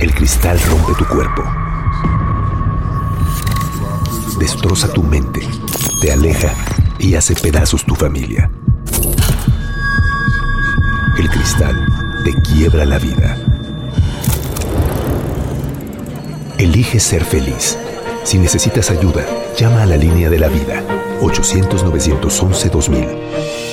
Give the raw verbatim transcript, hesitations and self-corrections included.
El cristal rompe tu cuerpo, destroza tu mente, te aleja y hace pedazos tu familia. El cristal te quiebra la vida. Elige ser feliz. Si necesitas ayuda, llama a la línea de la vida, ochocientos, novecientos once, dos mil.